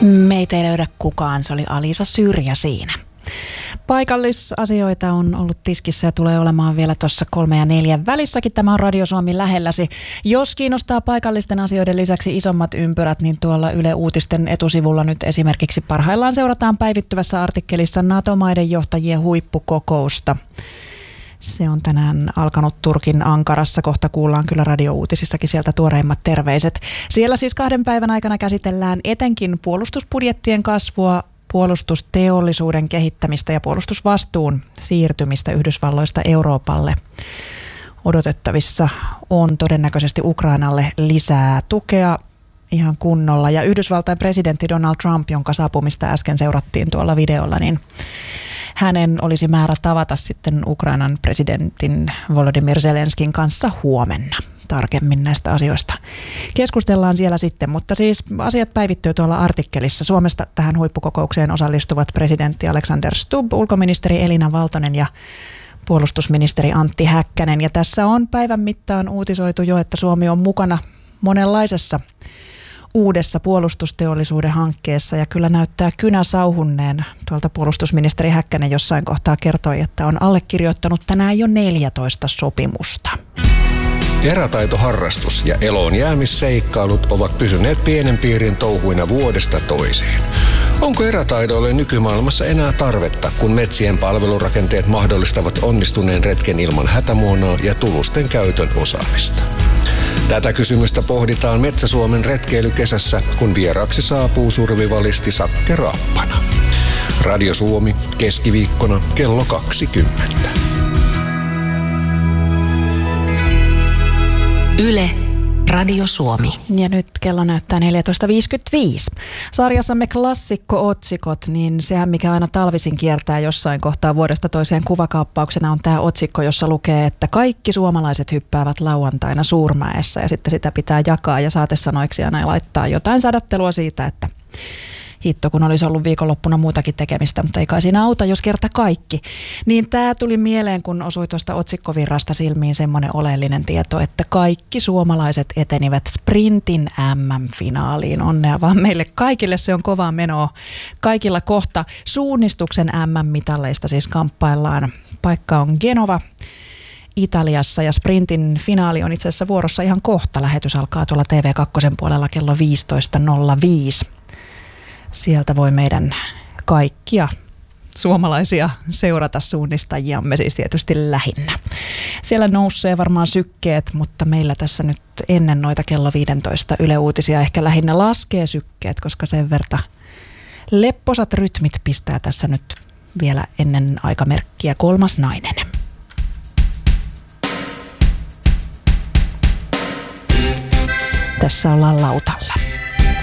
Meitä ei löydä kukaan, se oli Alisa Syrjä siinä. Paikallisasioita on ollut tiskissä ja tulee olemaan vielä tuossa 3 ja 4 välissäkin. Tämä on Radio Suomi lähelläsi. Jos kiinnostaa paikallisten asioiden lisäksi isommat ympyrät, niin tuolla Yle Uutisten etusivulla nyt esimerkiksi parhaillaan seurataan päivittyvässä artikkelissa NATO-maiden johtajien huippukokousta. Se on tänään alkanut Turkin Ankarassa. Kohta kuullaan kyllä radiouutisissakin sieltä tuoreimmat terveiset. Siellä siis 2 päivän aikana käsitellään etenkin puolustusbudjettien kasvua, puolustusteollisuuden kehittämistä ja puolustusvastuun siirtymistä Yhdysvalloista Euroopalle. Odotettavissa on todennäköisesti Ukrainalle lisää tukea ihan kunnolla. Ja Yhdysvaltain presidentti Donald Trump, jonka saapumista äsken seurattiin tuolla videolla, niin hänen olisi määrä tavata sitten Ukrainan presidentin Volodymyr Zelenskin kanssa huomenna. Tarkemmin näistä asioista keskustellaan siellä sitten, mutta siis asiat päivittyy tuolla artikkelissa. Suomesta tähän huippukokoukseen osallistuvat presidentti Alexander Stubb, ulkoministeri Elina Valtonen ja puolustusministeri Antti Häkkänen. Ja tässä on päivän mittaan uutisoitu jo, että Suomi on mukana monenlaisessa uudessa puolustusteollisuuden hankkeessa ja kyllä näyttää kynä sauhunneen. Tuolta puolustusministeri Häkkänen jossain kohtaa kertoi, että on allekirjoittanut tänään jo 14 sopimusta. Erätaitoharrastus ja eloon jäämisseikkailut ovat pysyneet pienen piirin touhuina vuodesta toiseen. Onko erätaidoille nykymaailmassa enää tarvetta, kun metsien palvelurakenteet mahdollistavat onnistuneen retken ilman hätämuonaa ja tulusten käytön osaamista? Tätä kysymystä pohditaan Metsä-Suomen retkeilykesässä, kun vieraaksi saapuu survivalisti Sakke Raappana. Radio Suomi, keskiviikkona kello 20. Yle, Radio Suomi. Ja nyt kello näyttää 14.55. Sarjassamme klassikko-otsikot, niin sehän mikä aina talvisin kiertää jossain kohtaa vuodesta toiseen kuvakaappauksena on tämä otsikko, jossa lukee, että kaikki suomalaiset hyppäävät lauantaina Suurmäessä ja sitten sitä pitää jakaa ja saatesanoiksi aina laittaa jotain sadattelua siitä, että hitto, kun olisi ollut viikonloppuna muutakin tekemistä, mutta ei kai siinä auta, jos kerta kaikki. Niin tämä tuli mieleen, kun osui tuosta otsikkovirrasta silmiin semmoinen oleellinen tieto, että kaikki suomalaiset etenivät sprintin MM-finaaliin. Onnea vaan meille kaikille, se on kovaa menoa. Kaikilla kohta suunnistuksen MM-mitalleista siis kamppaillaan. Paikka on Genova Italiassa ja sprintin finaali on itse asiassa vuorossa ihan kohta. Lähetys alkaa tuolla TV2 puolella kello 15.05. Sieltä voi meidän kaikkia suomalaisia seurata, suunnistajiamme siis tietysti lähinnä. Siellä nousee varmaan sykkeet, mutta meillä tässä nyt ennen noita kello 15 Yle Uutisia ehkä lähinnä laskee sykkeet, koska sen verta lepposat rytmit pistää tässä nyt vielä ennen aikamerkkiä 3. nainen. Tässä ollaan lautalla.